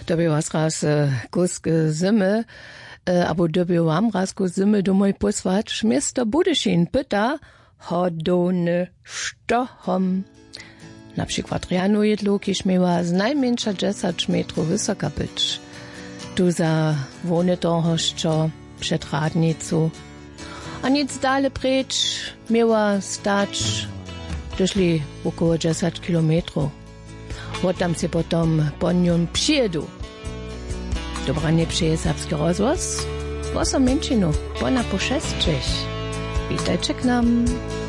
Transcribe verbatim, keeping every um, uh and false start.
to by was raz kuske zimy, abo doby wam raz kus zimy domoj posłać, miasto Budyszin pyta, hodone sztochom. Na przykład Rianu jedlukisz miała z najmniejsza dziesięć metrów wysoka być. Tu za wony toho jeszcze przed radnicu. A nic dalej precz miała stać, doszli około dziesięć kilometrów. Bo tam się potom po nią przyjedu. Dobra, nie przyje serbski rozgłos. Wosa Mięcinu, bona po szestrzech. Witajcie k nam.